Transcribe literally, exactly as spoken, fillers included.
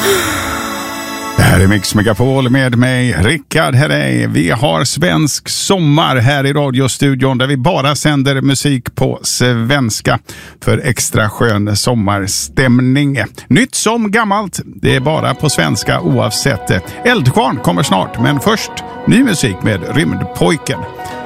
Det här är Mix Megapol med mig, Rickard Herrey. Vi har svensk sommar här i radiostudion där vi bara sänder musik på svenska för extra skön sommarstämning. Nytt som gammalt, det är bara på svenska oavsett. Eldkvarn kommer snart, men först ny musik med Rymdpojken.